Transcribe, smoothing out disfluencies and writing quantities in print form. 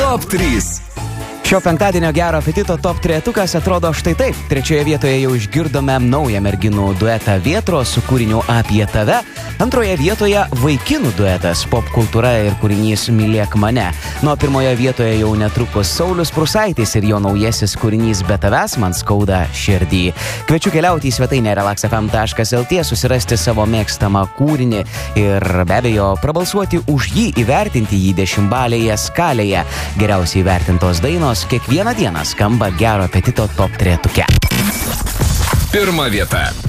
Top 3. Šio penktadienio gero apetito top trejetukas atrodo štai taip. Trečioje vietoje jau išgirdome naują merginų duetą Vėtros su kūriniu Apie tave. Antroje vietoje vaikinų duetas Pop kultūra ir kūrinys Mylėk mane. Nuo pirmoje vietoje jau netrukus Saulius Prūsaitis ir jo naujasis kūrinys Be tavęs man skauda širdį. Kviečiu keliauti į svetainę relaxfm.lt, susirasti savo mėgstamą kūrinį ir be abejo prabalsuoti už jį, įvertinti jį 10-balėje skalėje. Geriausiai įvertintos dainos kiekvieną dieną skamba gero apetito top trejetuke. Pirma vieta.